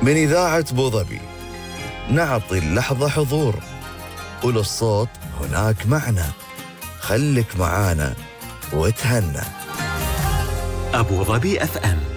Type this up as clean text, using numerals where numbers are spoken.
من إذاعة بوظبي نعطي اللحظة حضور، وللصوت هناك معنى. خلك معانا وتهنى. أبوظبي FM.